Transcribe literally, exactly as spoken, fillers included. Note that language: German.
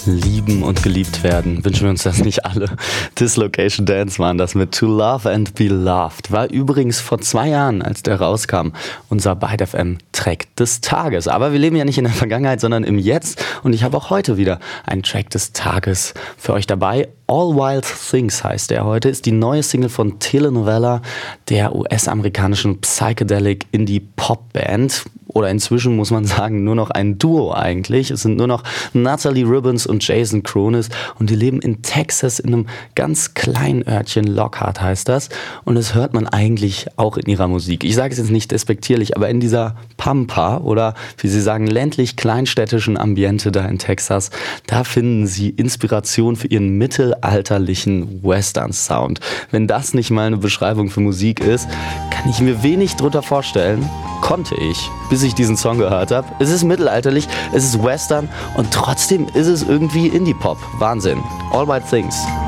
Lieben und geliebt werden. Wünschen wir uns das nicht alle? Dislocation Dance waren das mit To Love and Be Loved. War übrigens vor zwei Jahren, als der rauskam, unser Byte F M Track des Tages. Aber wir leben ja nicht in der Vergangenheit, sondern im Jetzt. Und ich habe auch heute wieder einen Track des Tages für euch dabei. All Wild Things heißt der heute, ist die neue Single von Telenovela, der U S-amerikanischen Psychedelic Indie-Pop-Band. Oder inzwischen muss man sagen, nur noch ein Duo eigentlich. Es sind nur noch Natalie Ribbons und Jason Kronis und die leben in Texas in einem ganz kleinen Örtchen, Lockhart heißt das. Und das hört man eigentlich auch in ihrer Musik. Ich sage es jetzt nicht despektierlich, aber in dieser Pampa oder wie sie sagen, ländlich-kleinstädtischen Ambiente da in Texas, da finden sie Inspiration für ihren mittelalterlichen Western-Sound. Wenn das nicht mal eine Beschreibung für Musik ist, kann ich mir wenig drunter vorstellen. Konnte ich, bis ich diesen Song gehört habe. Es ist mittelalterlich, es ist Western und trotzdem ist es irgendwie Indie-Pop. Wahnsinn. All Wild Things.